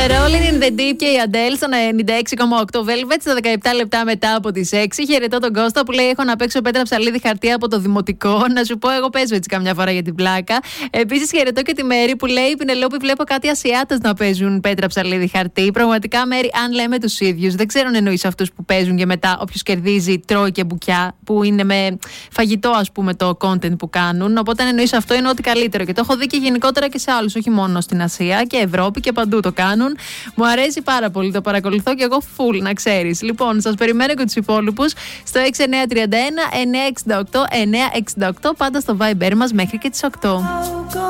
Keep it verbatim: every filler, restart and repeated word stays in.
Rolling in the Deep και η Adele στον ενενήντα έξι κόμμα οκτώ Velvet στα δεκαεπτά λεπτά μετά από τις έξι. Χαιρετώ τον Κώστα που λέει: έχω να παίξω πέτρα ψαλίδι χαρτί από το δημοτικό. Να σου πω, εγώ παίζω έτσι καμιά φορά για την πλάκα. Επίσης, χαιρετώ και τη Μέρη που λέει: Πινελόπη, βλέπω κάτι Ασιάτες να παίζουν πέτρα ψαλίδι χαρτί. Πραγματικά, Μέρη, αν λέμε τους ίδιους, δεν ξέρω αν εννοείς αυτούς που παίζουν και μετά όποιος κερδίζει τρώει και μπουκιά, που είναι με φαγητό, ας πούμε, το content που κάνουν. Οπότε, αν εννοείς αυτό, είναι ό,τι καλύτερο. Και το έχω δει και γενικότερα και σε άλλους, όχι μόνο στην Ασία και Ευρώπη και παντού το κάνουν. Μου αρέσει πάρα πολύ, το παρακολουθώ και εγώ full, να ξέρεις. Λοιπόν, σας περιμένω και τους υπόλοιπους στο έξι εννιά τρία ένα εννιά έξι οκτώ εννιά έξι οκτώ, πάντα στο Viber μας μέχρι και τις οκτώ.